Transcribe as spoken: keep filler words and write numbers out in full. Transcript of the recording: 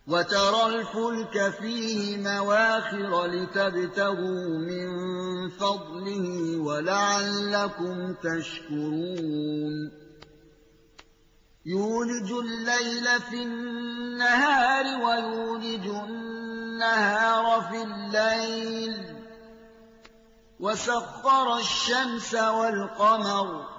وترى الفلك فيه مواخر لتبتغوا من فضله ولعلكم تشكرون يولج الليل في النهار ويولج النهار في الليل وسخر الشمس والقمر